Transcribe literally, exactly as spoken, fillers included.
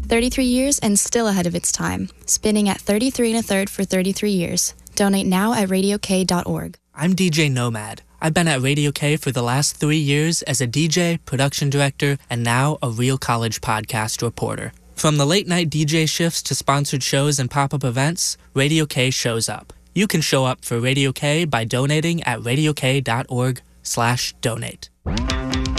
thirty-three years and still ahead of its time. Spinning at thirty-three and a third for thirty-three years. Donate now at radio k dot org. I'm D J Nomad. I've been at Radio K for the last three years as a D J, production director, and now a Real College podcast reporter. From the late-night D J shifts to sponsored shows and pop-up events, Radio K shows up. You can show up for Radio K by donating at radio k dot org slash donate.